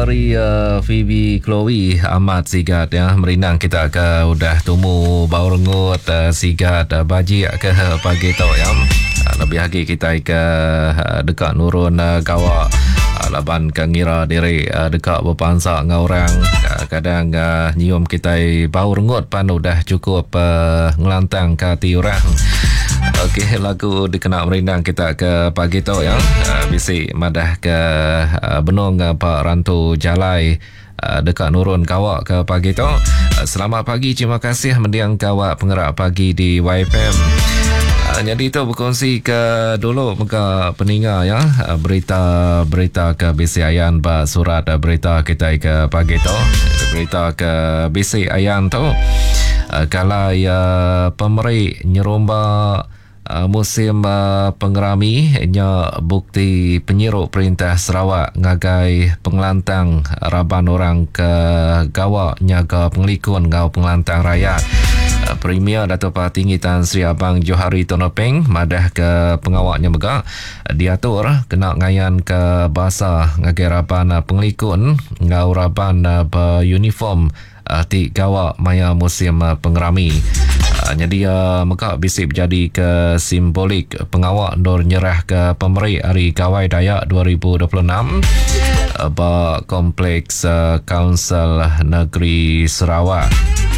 Hari Phoebe Chloe amat sigat ya merinang kita ke udah tumu bau rengut sigat bajik ke pagi tu ya lebih lagi kita ke dekat nurun kawak laban ke ngira diri dekat berpansak dengan orang kadang nyium kita bau rengut pan udah cukup ngelantang ke hati orang. Okey, lagu dikenal merinang kita ke pagi tu ya. Bisik madah ke benung Pak Rantu Jalai dekat nurun kawak ke pagi tu. Selamat pagi, terima kasih mendiang kawak pengerak pagi di YFM. Jadi tu berkongsi ke dulu muka peninga ya berita ke Bisik Ayan ba surat berita kita ke pagi tu. Berita ke Bisik Ayan tu kalau pemerik nyeromba musim pengerami nya bukti penyiruk Perintah Sarawak ngagai pengelantang raban orang ke gawak nyaga pengelikun ngau pengelantang rakyat. Premier Dato' Pak Tinggi Tan Sri Abang Johari Tonopeng madah ke pengawaknya megak diatur kena ngayan ke bahasa ngagai raban pengelikun ngau raban beruniform ti gawak maya musim pengerami. Jadi maka bisik berjadi ke simbolik pengawak Nur nyerah ke pemerik Hari Kawai Dayak 2026 ba Kompleks Kaunsil Negeri Sarawak.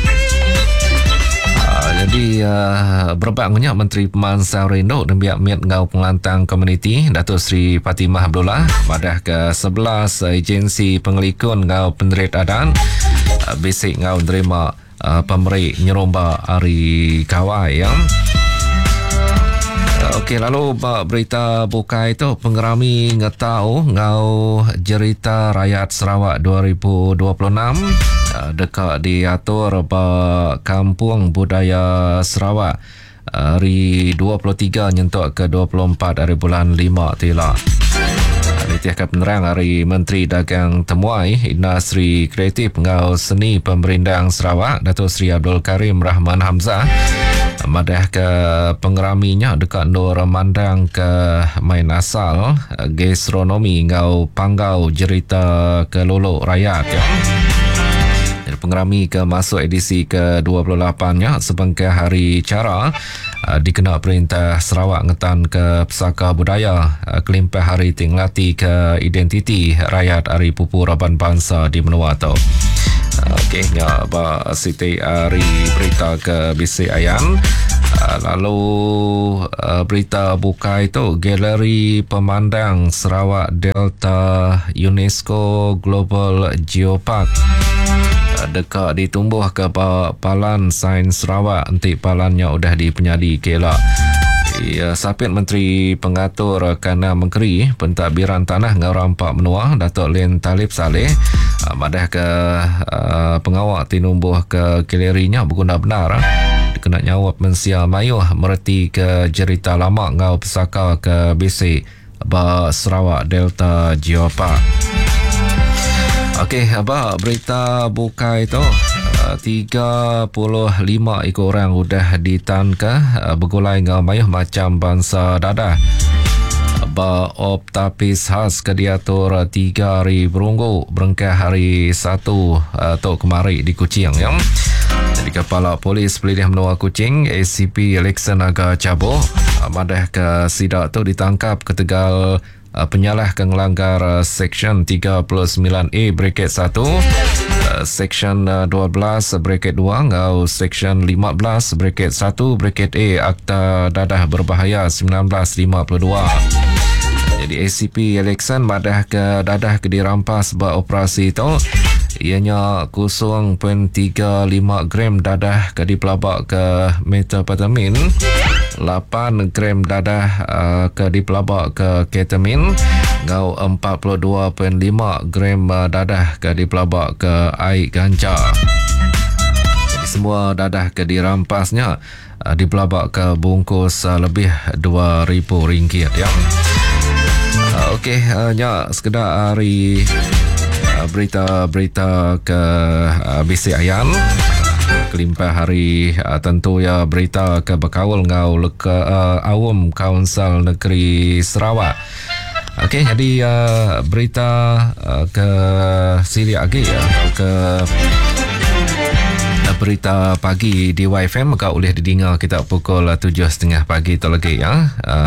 Jadi berbaknya Menteri Pemansang Rindok dan biak miat ngau pengelantang komuniti Datuk Sri Fatimah Abdullah madah ke 11 agensi pengelikun ngau penderit adan bisik ngau terima pemerik nyeromba Hari Kawai ya. Okey, lalu berita buka itu pengerami ngetau ngau Jerita Rakyat Sarawak 2026 dekat diatur Kampung Budaya Sarawak hari 23 nyentuk ke 24 hari bulan 5 tilak. Ditiahkan penerang hari Menteri Dagang Temuai Industri Kreatif ngau Seni Pemerindang Sarawak Datuk Sri Abdul Karim Rahman Hamzah madah ke pengeraminya dekat Nur Mandang ke main asal gastronomi ngau Panggau Jerita ke Lolok Rakyat ya. Pengerami ke masuk edisi ke-28-nya sebengkai hari cara dikena Perintah Sarawak ngetan ke Pesaka Budaya kelimpah hari tinglati ke identiti rakyat Hari Pupu Raban Bangsa di Menua tu. Okey, nya ba Siti hari berita ke Bisik Ayan. Lalu berita buka itu Galeri Pemandang Sarawak Delta UNESCO Global Geopark dekat ditumbuh ke Palan Sains Sarawak nanti palannya udah dipenyadi kelak. Sapit Menteri Pengatur Kana Menteri Pentadbiran Tanah ngau Rampak Menua Datuk Lin Talib Saleh madah ke pengawak tinumbuh ke galerinya berguna benar kena nyawab mensia mayuh mereti ke Jerita Lama ngau Pesaka ke Bisik ba Sarawak Delta Geopark. Okey, berita buka itu 35 ekor orang sudah ditangkap bergulai dengan mayuh macam bangsa dadah. Op tapis khas ke diatur 3 hari berunggu berengkah hari 1 atau kemari di Kuching ya. Jadi Kepala Polis Pelidih Menua Kuching ACP Alexan Aga Cabo madah ke sidak tu ditangkap ke Tegal penyalah ke ngelanggar Seksyen 39A Bracket 1 Seksyen 12 Bracket 2 ngau Seksyen 15 Bracket 1 Bracket A Akta Dadah Berbahaya 1952. Jadi ACP Alexan madah ke dadah ke dirampas beroperasi itu ianya 0.35 gram dadah ke dipelabak ke methamphetamine 8 gram dadah ke dipelabak ke ketamin ngau 42.5 gram dadah ke dipelabak ke air ganja. Jadi semua dadah ke dirampasnya dipelabak ke bungkus lebih RM2,000 ya. Okey, nya sekedar hari berita-berita ke Bisik Ayan kelimpah hari tentu ya berita ke berkawal ngau leka awam Kaunsil Negeri Sarawak Okey, jadi berita ke Siri lagi ya, ke berita pagi di YFM kau boleh didengar kita pukul 7.30 pagi tu lagi ya,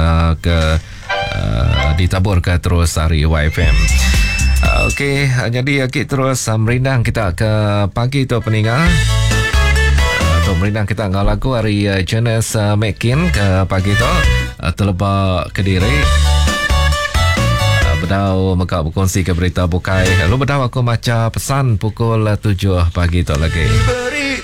ditabur ke terus hari YFM. Okey, jadi kita terus merindang kita ke pagi tu peninggal. Merindang kita dengan lagu hari Jonas Mekin ke pagi tu terlebak Kediri. Bedau maka berkongsi ke berita bukai. Lalu bedau aku macam pesan pukul 7 pagi tu lagi.